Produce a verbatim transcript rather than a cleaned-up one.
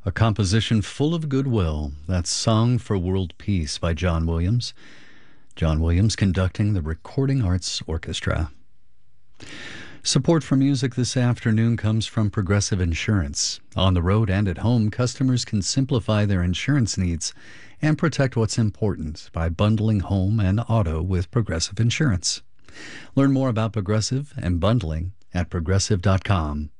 A composition full of goodwill. That's Song for World Peace by John Williams. John Williams conducting the Recording Arts Orchestra. Support for music this afternoon comes from Progressive Insurance. On the road and at home, customers can simplify their insurance needs and protect what's important by bundling home and auto with Progressive Insurance. Learn more about Progressive and bundling at progressive dot com.